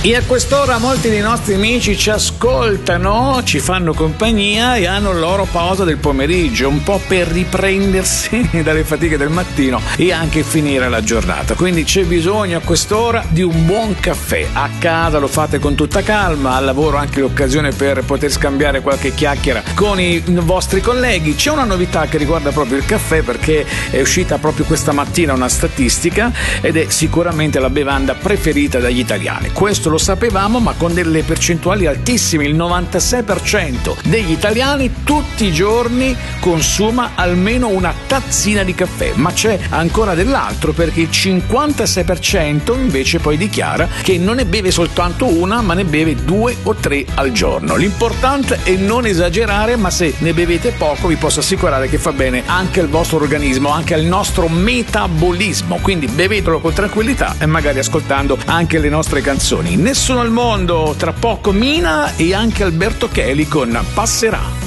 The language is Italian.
E a quest'ora molti dei nostri amici ci ascoltano, ci fanno compagnia e hanno la loro pausa del pomeriggio, un po' per riprendersi dalle fatiche del mattino e anche finire la giornata. Quindi c'è bisogno a quest'ora di un buon caffè. A casa lo fate con tutta calma, al lavoro anche l'occasione per poter scambiare qualche chiacchiera con i vostri colleghi. C'è una novità che riguarda proprio il caffè, perché è uscita proprio questa mattina una statistica ed è sicuramente la bevanda preferita dagli italiani. Questo lo sapevamo, ma con delle percentuali altissime. Il 96% degli italiani tutti i giorni consuma almeno una tazzina di caffè, ma c'è ancora dell'altro, perché il 56% invece poi dichiara che non ne beve soltanto una, ma ne beve 2 o 3 al giorno. L'importante è non esagerare, ma se ne bevete poco vi posso assicurare che fa bene anche al vostro organismo, anche al nostro metabolismo, quindi bevetelo con tranquillità e magari ascoltando anche le nostre canzoni. Nessuno al mondo, tra poco Mina e anche Alberto Cheli con Passerà.